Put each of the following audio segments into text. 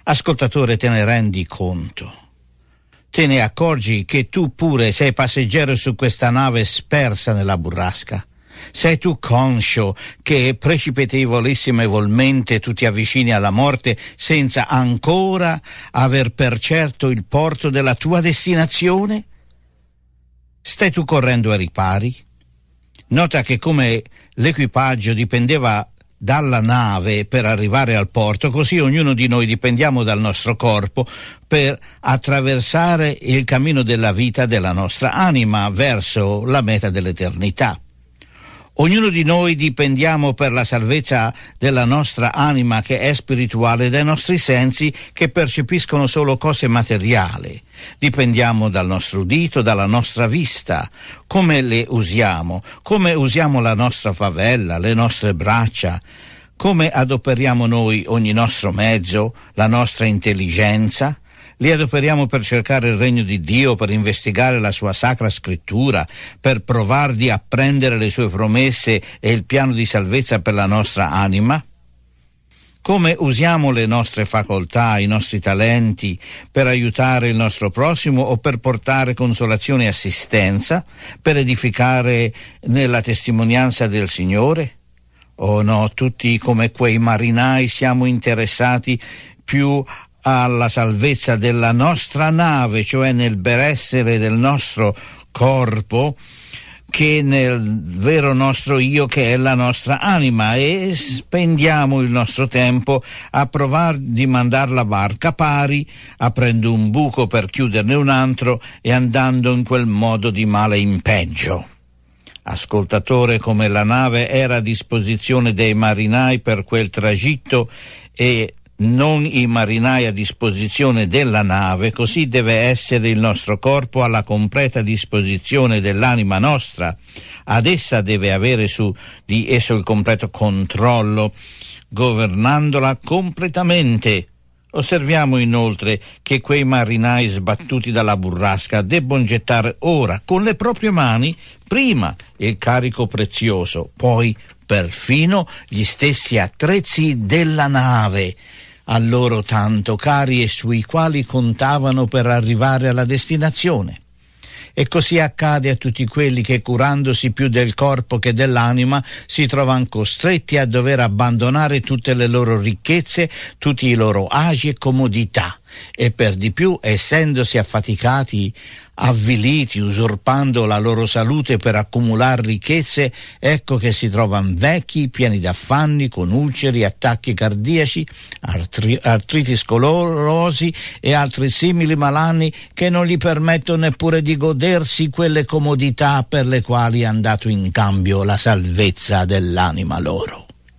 Ascoltatore, te ne rendi conto? Te ne accorgi che tu pure sei passeggero su questa nave spersa nella burrasca? Sei tu conscio che precipitevolissimevolmente tu ti avvicini alla morte senza ancora aver per certo il porto della tua destinazione? Stai tu correndo ai ripari? Nota che come l'equipaggio dipendeva dalla nave per arrivare al porto, così ognuno di noi dipendiamo dal nostro corpo per attraversare il cammino della vita della nostra anima verso la meta dell'eternità. Ognuno di noi dipendiamo per la salvezza della nostra anima, che è spirituale, dai nostri sensi che percepiscono solo cose materiali. Dipendiamo dal nostro udito, dalla nostra vista. Come le usiamo? Come usiamo la nostra favella, le nostre braccia? Come adoperiamo noi ogni nostro mezzo, la nostra intelligenza? Li adoperiamo per cercare il regno di Dio, per investigare la sua sacra scrittura, per provare di apprendere le sue promesse e il piano di salvezza per la nostra anima? Come usiamo le nostre facoltà, i nostri talenti per aiutare il nostro prossimo o per portare consolazione e assistenza, per edificare nella testimonianza del Signore? Oh no, tutti come quei marinai siamo interessati più alla salvezza della nostra nave, cioè nel benessere del nostro corpo, che nel vero nostro io, che è la nostra anima, e spendiamo il nostro tempo a provare di mandare la barca pari, aprendo un buco per chiuderne un altro e andando in quel modo di male in peggio. Ascoltatore, come la nave era a disposizione dei marinai per quel tragitto e non i marinai a disposizione della nave, così deve essere il nostro corpo alla completa disposizione dell'anima nostra. Ad essa deve avere su di esso il completo controllo, governandola completamente. Osserviamo inoltre che quei marinai sbattuti dalla burrasca debbono gettare ora con le proprie mani prima il carico prezioso, poi perfino gli stessi attrezzi della nave, a loro tanto cari e sui quali contavano per arrivare alla destinazione. E così accade a tutti quelli che, curandosi più del corpo che dell'anima, si trovano costretti a dover abbandonare tutte le loro ricchezze, tutti i loro agi e comodità, e per di più, essendosi affaticati, avviliti, usurpando la loro salute per accumulare ricchezze, ecco che si trovano vecchi, pieni d'affanni, con ulceri, attacchi cardiaci, artriti sclerosi e altri simili malanni che non gli permettono neppure di godersi quelle comodità per le quali è andato in cambio la salvezza dell'anima loro.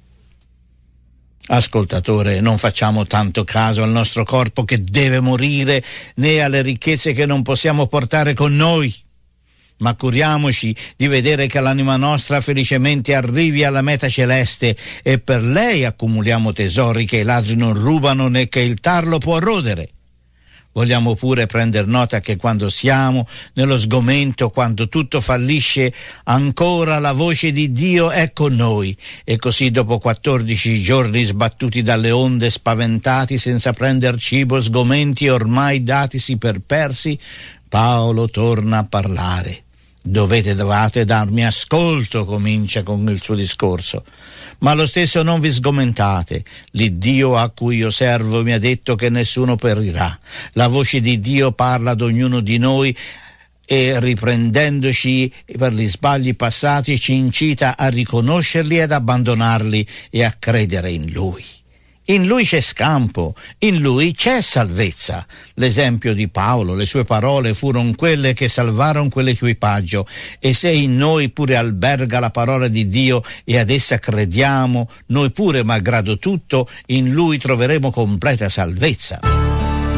Ascoltatore, non facciamo tanto caso al nostro corpo che deve morire, né alle ricchezze che non possiamo portare con noi, ma curiamoci di vedere che l'anima nostra felicemente arrivi alla meta celeste, e per lei accumuliamo tesori che i ladri non rubano né che il tarlo può rodere. Vogliamo pure prendere nota che quando siamo nello sgomento, quando tutto fallisce, ancora la voce di Dio è con noi. E così dopo 14 giorni sbattuti dalle onde, spaventati, senza prender cibo, sgomenti ormai datisi per persi, Paolo torna a parlare. Dovete darmi ascolto, comincia con il suo discorso. Ma lo stesso non vi sgomentate. L'Iddio a cui io servo mi ha detto che nessuno perirà. La voce di Dio parla ad ognuno di noi e, riprendendoci per gli sbagli passati, ci incita a riconoscerli ed abbandonarli e a credere in Lui. In Lui c'è scampo, in Lui c'è salvezza. L'esempio di Paolo, le sue parole furono quelle che salvarono quell'equipaggio, e se in noi pure alberga la parola di Dio e ad essa crediamo, noi pure, malgrado tutto, in Lui troveremo completa salvezza.